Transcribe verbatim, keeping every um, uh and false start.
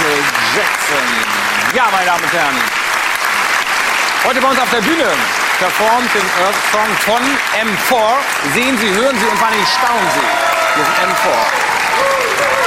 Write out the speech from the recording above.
Michael Jackson. Ja, meine Damen und Herren, heute bei uns auf der Bühne performt den Earth Song von M vier. Sehen Sie, hören Sie und vor allem staunen Sie. Wir sind M vier.